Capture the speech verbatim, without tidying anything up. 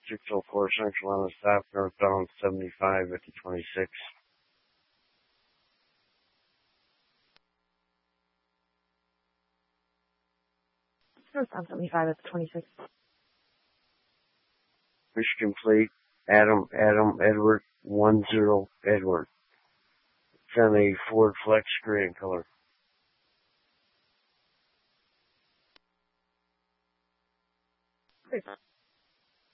six oh four Central on the stop, northbound seventy-five at the twenty-six. Northbound seventy-five at the twenty-six. Michigan plate, Adam, Adam, Edward, one zero, Edward. It's on a Ford Flex gray in color. Great.